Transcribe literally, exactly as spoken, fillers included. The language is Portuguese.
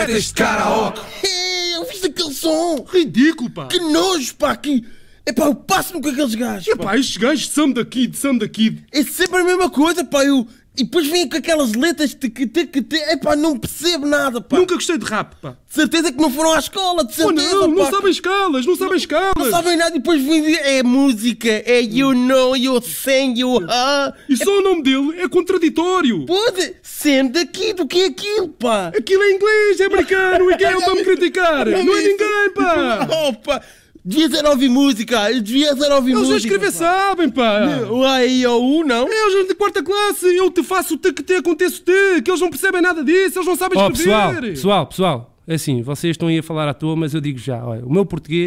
letras de karaoke. É, eu fiz aquele som. Ridículo, pá. Que nojo, pá. Que... Epá, eu passo-me com aqueles gajos. Epá, estes gajos são daqui, são daqui. É sempre a mesma coisa, pá. Eu... E depois vêm com aquelas letras de que te, que te... Epá, não percebo nada, pá. Nunca gostei de rap, pá. De certeza que não foram à escola, de Oh, certeza, não, não pá. sabem escalas, não sabem escalas. Não sabem nada e depois vêm dizer, é música, é you know, you sing, you ah. E só o nome dele é contraditório. Pode, sendo daqui, do que é aquilo, pá. Aquilo é inglês, é americano, e quem é para me criticar? Não é ninguém, pá. Oh, pá. Devia ser ouvir música, devia ser ouvir Eles música. a escrever pá. sabem, pá. O A, I, O, U, não? É, eles de quarta classe, eu te faço o te que te aconteço te, que eles não percebem nada disso, eles não sabem Ó, escrever. pessoal, pessoal, pessoal, é assim, vocês estão aí a falar à toa, mas eu digo já, olha, o meu português